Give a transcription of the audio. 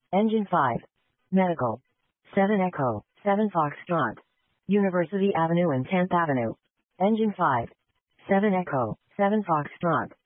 Engine 5. Medical. 7 Echo, 7 Foxtrot. University Avenue and 10th Avenue. Engine 5. 7 Echo, 7 Foxtrot.